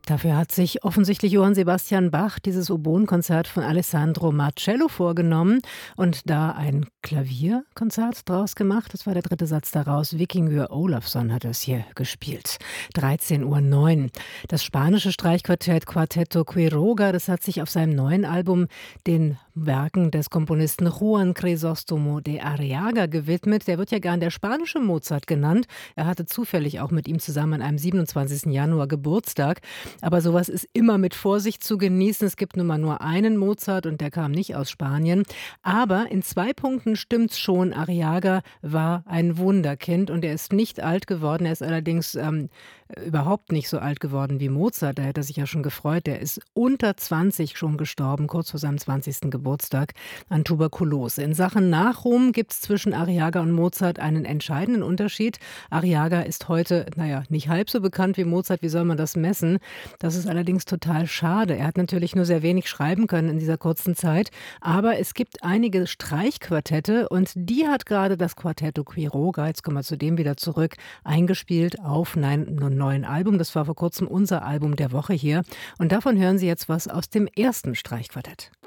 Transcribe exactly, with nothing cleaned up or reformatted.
Dafür hat sich offensichtlich Johann Sebastian Bach dieses Oboenkonzert von Alessandro Marcello vorgenommen und da ein Klavierkonzert draus gemacht. Das war der dritte Satz daraus. Víkingur Ólafsson hat das hier gespielt. dreizehn Uhr neun. Das spanische Streichquartett Quarteto Quiroga, das hat sich auf seinem neuen Album den Werken des Komponisten Juan Crisóstomo de Arriaga gewidmet. Der wird ja gern der spanische Mozart genannt. Er hatte zufällig auch mit ihm zusammen an einem siebenundzwanzigsten Januar Geburtstag. Aber sowas ist immer mit Vorsicht zu genießen. Es gibt nun mal nur einen Mozart und der kam nicht aus Spanien. Aber in zwei Punkten stimmt's schon. Arriaga war ein Wunderkind und er ist nicht alt geworden. Er ist allerdings ähm, überhaupt nicht so alt geworden wie Mozart. Da hätte er sich ja schon gefreut. Der ist unter zwanzig schon gestorben, kurz vor seinem zwanzigsten Geburtstag an Tuberkulose. In Sachen Nachruhm gibt es zwischen Arriaga und Mozart einen entscheidenden Unterschied. Arriaga ist heute, naja, nicht halb so bekannt wie Mozart. Wie soll man das messen? Das ist allerdings total schade. Er hat natürlich nur sehr wenig schreiben können in dieser kurzen Zeit. Aber es gibt einige Streichquartette und die hat gerade das Quartetto Quiroga, jetzt kommen wir zu dem wieder zurück, eingespielt auf einem neuen Album. Das war vor kurzem unser Album der Woche hier. Und davon hören Sie jetzt was aus dem ersten Streichquartett.